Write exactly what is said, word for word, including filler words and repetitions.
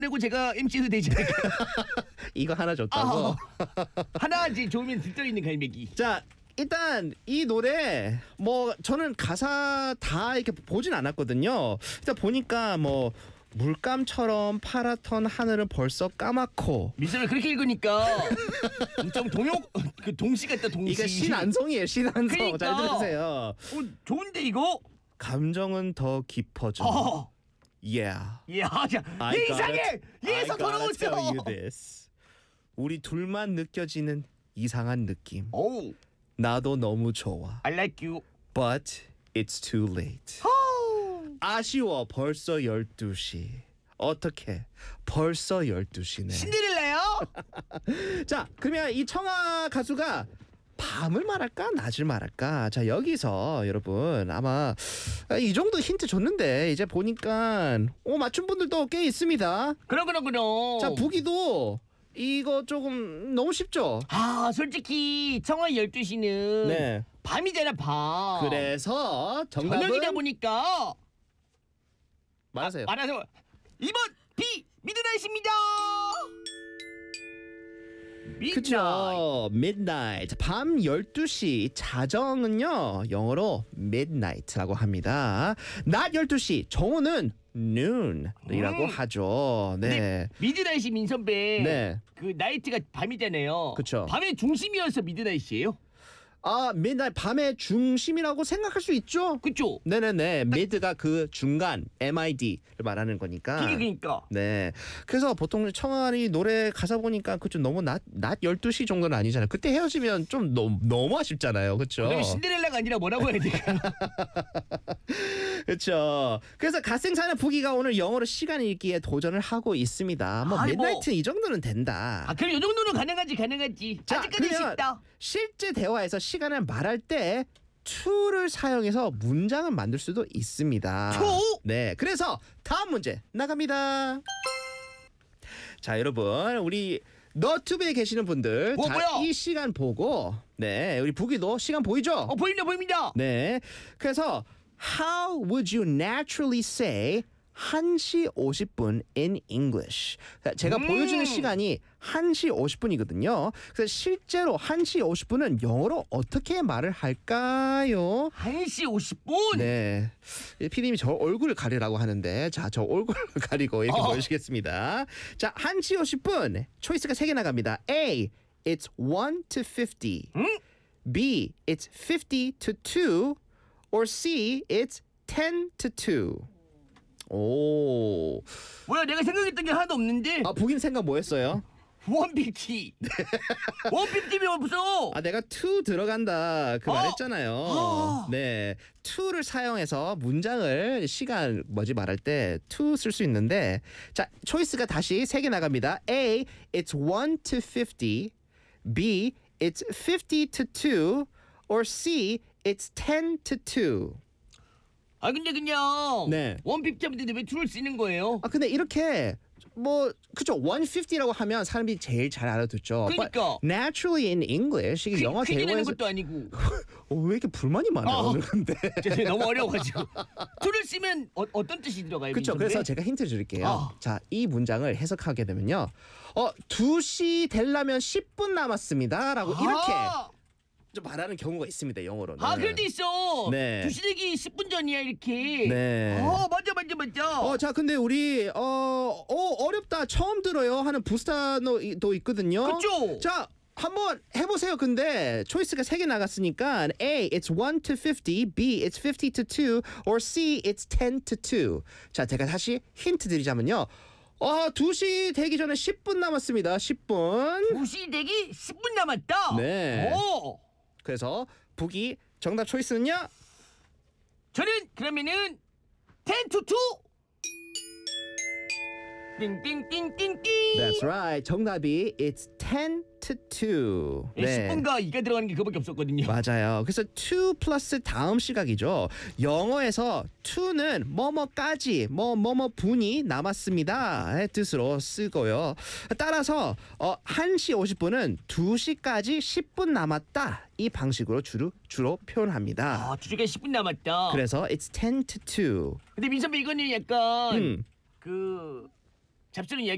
내고 제가 엠시도 되지 않을까? 이거 하나 줬다고? 아, 하나 이제 좋으면 들떠있는 갈매기. 자, 일단 이 노래 뭐 저는 가사 다 이렇게 보진 않았거든요. 일단 보니까 뭐 물감처럼 파랗던 하늘은 벌써 까맣고. 미선을 그렇게 읽으니까 좀 동요 그 동시 같다 동시. 이게 신안송이에요, 신안송. 그러니까. 잘 들으세요. 어, 좋은데 이거? 감정은 더 깊어져. 어. Yeah. 야, 자, I 이 gotta- 이상해. I 얘에서 gotta tell you 돌아오죠. this. 우리 둘만 느껴지는 이상한 느낌. 오, 나도 너무 좋아. I like you. But it's too late. 아쉬워. 벌써 열두 시. 어떻게? 벌써 열두 시네. 신데렐라요? 자, 그러면 이 청아 가수가 밤을 말할까 낮을 말할까? 자, 여기서 여러분 아마 이 정도 힌트 줬는데 이제 보니까 오 맞춘 분들도 꽤 있습니다. 그럼 그럼 그럼. 자, 보기도 이거 조금 너무 쉽죠? 아, 솔직히 청아 열두 시는 네. 밤이잖아, 밤. 그래서 정답은 저녁이다 보니까 말하세요. 말하세요. 이 번 B 미드나잇입니다. 미드나잇. 그쵸. midnight. 밤 열두 시. 자정은요. 영어로 midnight라고 합니다. 낮 열두 시. 정오는 noon이라고 음. 하죠. 네. 근데 미드나잇이 민선배. 네. 그 나이트가 밤이잖아요. 그쵸. 밤의 중심이어서 미드나잇이에요. 아, midnight 밤의 중심이라고 생각할 수 있죠? 그쵸? 네네네. mid가 그 중간 mid를 말하는 거니까. 그게 그러니까. 네. 그래서 보통 청아리 노래 가사 보니까 그좀 너무 낮, 낮 열두 시 정도는 아니잖아요. 그때 헤어지면 좀 너무, 너무 아쉽잖아요. 그쵸? 그럼 신데렐라가 아니라 뭐라고 해야 될까? 그렇죠. 그래서 갓생사는 부기가 오늘 영어로 시간 읽기에 도전을 하고 있습니다. 뭐 아이고. midnight 이 정도는 된다. 아, 그럼 이 정도는 가능하지, 가능하지. 자, 아직까지 그러면 쉽다. 실제 대화에서 시간을 말할 때 to를 사용해서 문장을 만들 수도 있습니다. to? 네. 그래서 다음 문제 나갑니다. 자, 여러분, 우리 너튜브에 계시는 분들, 뭐, 자, 뭐야? 이 시간 보고, 네, 우리 부기도 시간 보이죠? 어, 보입니다, 보입니다. 네. 그래서 How would you naturally say 한 시 오십 분 in English? 제가 음. 보여주는 시간이 한 시 오십 분이거든요. 그래서 실제로 한 시 오십 분은 영어로 어떻게 말을 할까요? 한 시 오십 분? 네. 피디님이 저 얼굴을 가리라고 하는데, 자, 저 얼굴을 가리고 이렇게 어. 보여주겠습니다. 자, 한 시 오십 분. 초이스가 세 개 나갑니다. A, it's one to fifty. 응? B, it's fifty to two. Or C, it's ten to two. 오. 뭐야, 내가 생각했던 게 하나도 없는데. 아, 보긴 생각 뭐 했어요? 원피프티. 원피프티면 없어. 아, 내가 two 들어간다 그 어. 말했잖아요. 어. 네. to를 사용해서 문장을 시간 뭐지 말할 때 to 쓸 수 있는데 자, 초이스가 다시 세 개 나갑니다. A, it's one to fifty. B, it's fifty to two. Or C, it's ten to two. 아, 근데 그냥 네. 원피프티 하면 되는데 왜 투를 쓰는 거예요? 아 근데 이렇게 뭐 그죠 백오십라고 하면 사람들이 제일 잘 알아듣죠. 그러니까. But naturally in English 이게 영어 퀴즈 내는 대본에서 것도 아니고. 어, 왜 이렇게 불만이 많아요 어. 오늘 근데. 죄송해요, 너무 어려워가지고. 투를 쓰면 어, 어떤 뜻이 들어가요? 그렇죠. 민선배? 그래서 제가 힌트 드릴게요. 아. 자, 이 문장을 해석하게 되면요. 어, 두 시 되려면 십 분 남았습니다라고 이렇게 아, 좀 말하는 경우가 있습니다. 영어로는. 아, 그럴 때 있어. 네. 두 시 되기 십 분 전이야 이렇게. 네. 어, 맞아, 맞아, 맞아. 어, 자, 근데 우리 어, 어 어렵다 처음 들어요 하는 부스타도 있거든요. 그쵸? 자, 한번 해보세요. 근데 초이스가 세 개 나갔으니까 A, it's one to fifty. B, it's fifty to two. Or C, it's ten to two. 자, 제가 다시 힌트 드리자면요. 어, 두 시 되기 전에 십 분 남았습니다. 십 분. 두 시 되기 십 분 남았다. 네. 오. 그래서 북이 정답 초이스는요? 저는 그러면은 ten to two. 띵띵띵띵띵. That's right. 정답이 it's ten to two. 네. 십 분과 이가 들어가는 게 그밖에 없었거든요. 맞아요. 그래서 to 플러스 다음 시각이죠. 영어에서 to는 뭐뭐까지 뭐 뭐뭐 분이 남았습니다의 뜻으로 쓰고요. 따라서 어, 한 시 오십 분은 두 시까지 십 분 남았다. 이 방식으로 주로 주로 표현합니다. 아, 두 시간 십 분 남았다. 그래서 it's ten to two. 근데 민선배 이거는 약간 음. 그 잡스러운 이야기.